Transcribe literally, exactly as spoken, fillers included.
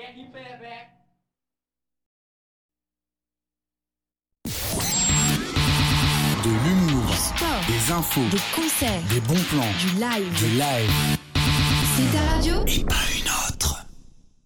De l'humour, du sport, des infos, des concerts, des bons plans, du live. du live. C'est ta radio ? Et pas une autre.